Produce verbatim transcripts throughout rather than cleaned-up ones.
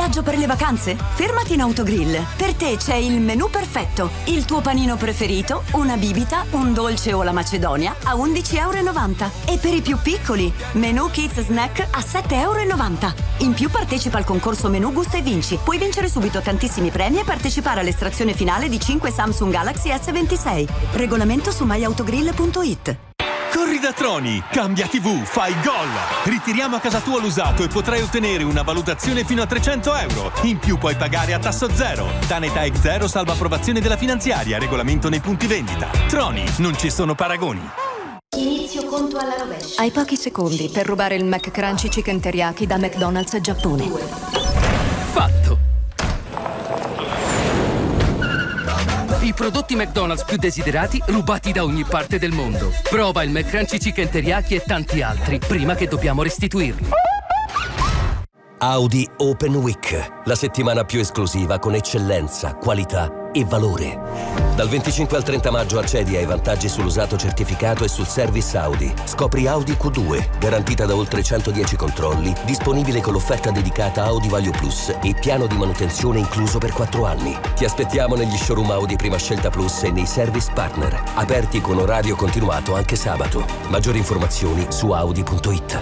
viaggio per le vacanze? Fermati in Autogrill. Per te c'è il menù perfetto. Il tuo panino preferito, una bibita, un dolce o la macedonia a undici e novanta euro. E per i più piccoli, menù Kids Snack a sette e novanta euro. In più partecipa al concorso Menù Gusta e Vinci. Puoi vincere subito tantissimi premi e partecipare all'estrazione finale di cinque Samsung Galaxy S ventisei. Regolamento su my autogrill punto it. Corri da Troni, cambia tivù, fai gol! Ritiriamo a casa tua l'usato e potrai ottenere una valutazione fino a trecento euro. In più puoi pagare a tasso zero. Tanetech zero salva approvazione della finanziaria, regolamento nei punti vendita. Troni, non ci sono paragoni. Inizio conto alla rovescia. Hai pochi secondi per rubare il McCrunchy Chicken Teriyaki da McDonald's Giappone. Fatto! I prodotti McDonald's più desiderati rubati da ogni parte del mondo. Prova il McCrunchy Chicken Teriyaki e tanti altri prima che dobbiamo restituirli. Audi Open Week, la settimana più esclusiva con eccellenza, qualità e valore. Dal venticinque al trenta maggio accedi ai vantaggi sull'usato certificato e sul service Audi. Scopri Audi Q due, garantita da oltre centodieci controlli, disponibile con l'offerta dedicata Audi Value Plus e piano di manutenzione incluso per quattro anni. Ti aspettiamo negli showroom Audi Prima Scelta Plus e nei service partner, aperti con orario continuato anche sabato. Maggiori informazioni su audi punto it.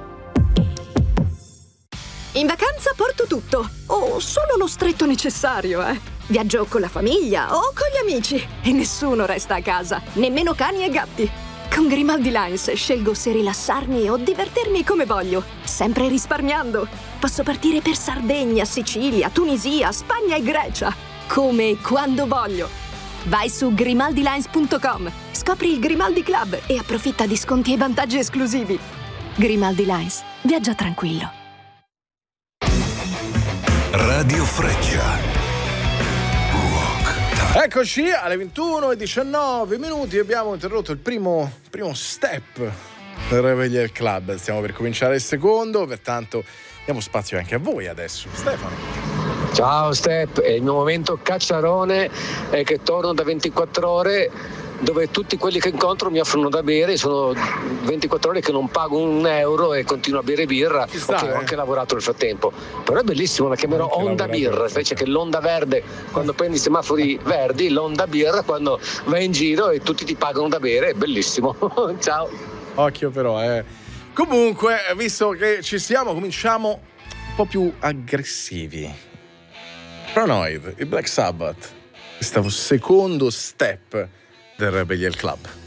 In vacanza porto tutto, o solo lo stretto necessario, eh. Viaggio con la famiglia o con gli amici e nessuno resta a casa, nemmeno cani e gatti. Con Grimaldi Lines scelgo se rilassarmi o divertirmi come voglio, sempre risparmiando. Posso partire per Sardegna, Sicilia, Tunisia, Spagna e Grecia, come e quando voglio. Vai su grimaldi lines punto com, scopri il Grimaldi Club e approfitta di sconti e vantaggi esclusivi. Grimaldi Lines, viaggia tranquillo. Radio Freccia. Eccoci alle ventuno e diciannove minuti. Abbiamo interrotto il primo, primo step del Rebel Club. Stiamo per cominciare il secondo, pertanto diamo spazio anche a voi adesso. Stefano. Ciao Step, è il mio momento cacciarone, è che torno da ventiquattro ore dove tutti quelli che incontro mi offrono da bere. Sono ventiquattro ore che non pago un euro e continuo a bere birra. Sta, ok, eh. ho anche lavorato nel frattempo, però è bellissimo, la chiamerò Anche Onda Birra invece che l'onda verde quando prendi i semafori verdi, l'onda birra quando vai in giro e tutti ti pagano da bere, è bellissimo. Ciao. Occhio però, eh. Comunque, visto che ci siamo, cominciamo un po' più aggressivi. Paranoid, il Black Sabbath, questo secondo step del Rebel Club.